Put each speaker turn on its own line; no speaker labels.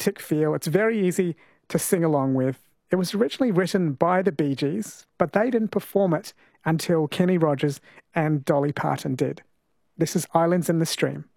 acoustic feel. It's very easy to sing along with. It was originally written by the Bee Gees, but they didn't perform it until Kenny Rogers and Dolly Parton did. This is Islands in the Stream.